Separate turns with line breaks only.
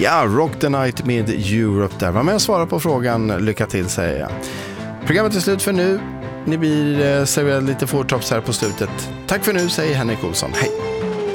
Ja, Rock the Night med Europe där. Var med och svara på frågan. Lycka till, säger jag. Programmet är slut för nu. Ni blir serverade lite fortops här på slutet. Tack för nu, säger Henrik Olsson. Hej!